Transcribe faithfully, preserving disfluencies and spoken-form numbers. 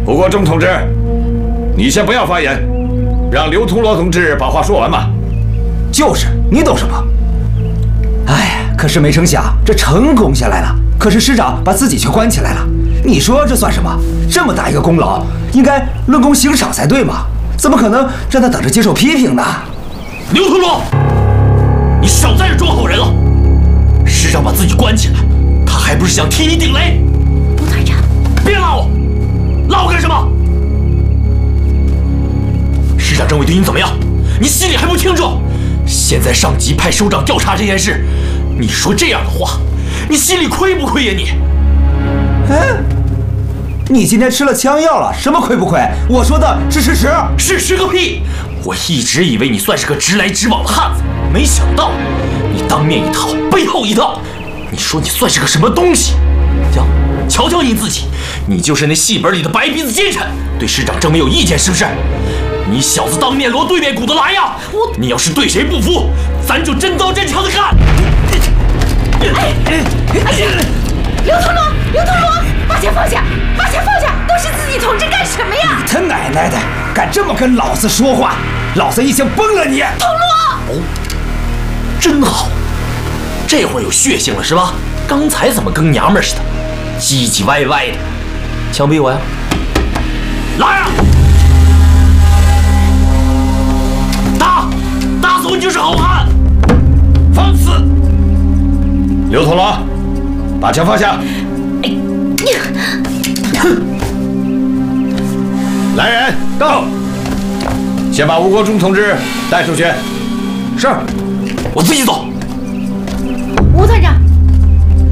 吴国忠同志，你先不要发言，让刘通罗同志把话说完吧。 就是，你懂什么？哎，可是没成想，这城攻下来了，可是师长把自己却关起来了。你说这算什么？这么大一个功劳，应该论功行赏才对嘛？怎么可能让他等着接受批评呢？ 刘通罗，你少在这装好人了！师长把自己关起来，他还不是想替你顶雷？ 吴团长， 别拉我，拉我干什么？师长政委对你怎么样？你心里还不清楚？现在上级派首长调查这件事，你说这样的话，你心里亏不亏呀你？ 嗯，你今天吃了枪药了，什么亏不亏？我说的是事实。 事实个屁！我一直以为你算是个直来直往的汉子，没想到你当面一套，背后一套。你说你算是个什么东西？瞧，瞧瞧你自己，你就是那戏本里的白鼻子奸臣，对师长政委有意见是不是？你小子当面锣对面鼓的来呀！我，你要是对谁不服，咱就真刀真枪的干！ 哎，哎呀，刘通罗，刘通罗，把枪放下，把枪放下，都是自己同志干什么呀？ 他奶奶的，敢这么跟老子说话，老子一枪崩了你！ 通罗， 哦，真好，这会儿有血性了是吧？刚才怎么跟娘们似的，唧唧歪歪的？枪毙我呀！来呀！打，打死我你就是好汉！放肆！ 刘通罗，把枪放下！ 哎， 哼！来人，到！先把吴国忠同志带出去。 是， 我自己走。 吴团长。